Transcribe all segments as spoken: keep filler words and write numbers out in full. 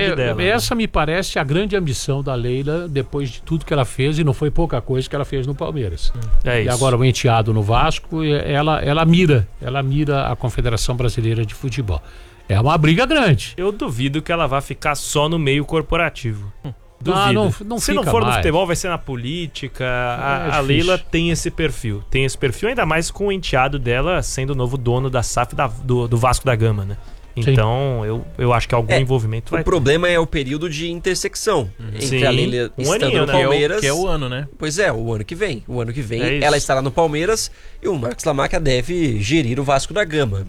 é, dela. Essa me parece a grande ambição da Leila depois de tudo que ela fez, e não foi pouca coisa que ela fez no Palmeiras. É e isso. agora o enteado no Vasco, ela, ela mira, ela mira a Confederação Brasileira de Futebol. É uma briga grande. Eu duvido que ela vá ficar só no meio corporativo. Hum. Duvido. Ah, não, não Se não for mais. no futebol, vai ser na política. A, É a Leila tem esse perfil. Tem esse perfil, ainda mais com o enteado dela sendo o novo dono da S A F da, do, do Vasco da Gama, né? Então, eu, eu acho que algum é, envolvimento vai O problema é o período de intersecção uhum. entre Sim, a Leila um estando aninho, no né? Palmeiras. Que é, o, que é o ano, né? Pois é, o ano que vem. O ano que vem É ela estará no Palmeiras e o Marcos Lamarca deve gerir o Vasco da Gama.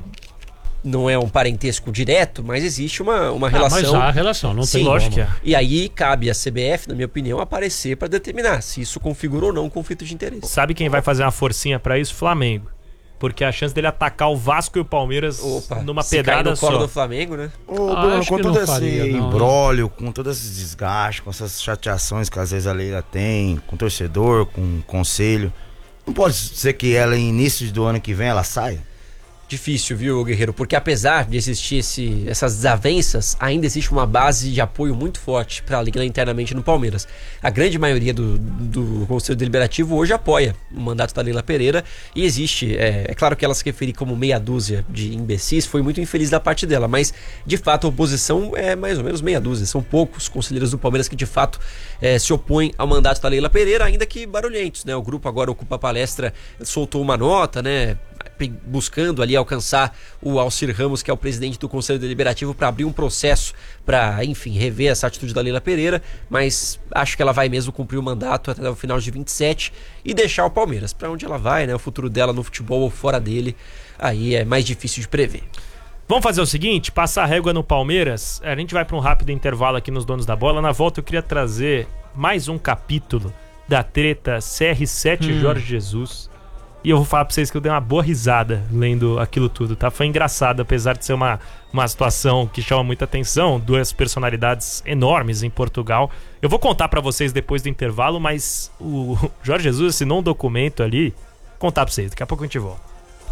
Não é um parentesco direto, mas existe uma, uma relação. Ah, mas há relação, não Sim, tem lógico como. que é. E aí cabe à C B F, na minha opinião, aparecer para determinar se isso configura ou não um conflito de interesse. Sabe quem vai fazer uma forcinha pra isso? Flamengo. Porque a chance dele atacar o Vasco e o Palmeiras Opa, numa se pedrada cair no colo só. do Flamengo, né? Ô, Ah, Bruno, acho com que todo não esse faria, não, imbróglio, com todo esse desgaste, com essas chateações que às vezes a Leila tem, com o torcedor, com o conselho, não pode ser que ela, em início do ano que vem, ela saia? Difícil, viu, Guerreiro? Porque apesar de existir esse, essas desavenças, ainda existe uma base de apoio muito forte para a Leila internamente no Palmeiras. A grande maioria do, do Conselho Deliberativo hoje apoia o mandato da Leila Pereira e existe, é, é claro que ela se referir como meia dúzia de imbecis, foi muito infeliz da parte dela, mas de fato a oposição é mais ou menos meia dúzia. São poucos conselheiros do Palmeiras que de fato é, se opõem ao mandato da Leila Pereira, ainda que barulhentos, né? O grupo agora Ocupa Palestra soltou uma nota, né? Buscando ali alcançar o Alcir Ramos, que é o presidente do Conselho Deliberativo, para abrir um processo para, enfim, rever essa atitude da Leila Pereira, mas acho que ela vai mesmo cumprir o mandato até o final de vinte e sete e deixar o Palmeiras. Para onde ela vai, né? O futuro dela no futebol ou fora dele, aí é mais difícil de prever. Vamos fazer o seguinte, passar a régua no Palmeiras, a gente vai para um rápido intervalo aqui nos Donos da Bola. Na volta eu queria trazer mais um capítulo da treta C R sete hum. Jorge Jesus. E eu vou falar pra vocês que eu dei uma boa risada lendo aquilo tudo, tá? Foi engraçado, apesar de ser uma, uma situação que chama muita atenção, duas personalidades enormes em Portugal. Eu vou contar pra vocês depois do intervalo, mas o Jorge Jesus assinou um documento ali. Vou contar pra vocês, daqui a pouco a gente volta.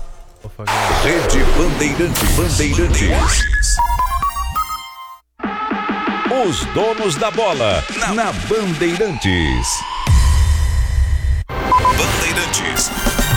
Rede Bandeirantes. Bandeirantes. Os Donos da Bola, na, na Bandeirantes. Bandeirantes.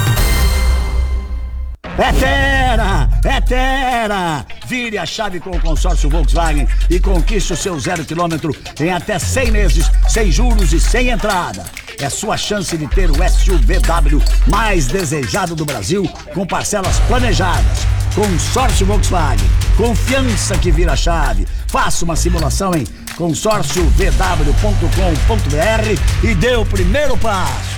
É Terra! É Terra! Vire a chave com o consórcio Volkswagen e conquiste o seu zero quilômetro em até cem meses, sem juros e sem entrada. É sua chance de ter o S U V W mais desejado do Brasil, com parcelas planejadas. Consórcio Volkswagen. Confiança que vira chave. Faça uma simulação em consórcio v w ponto com ponto b r e dê o primeiro passo.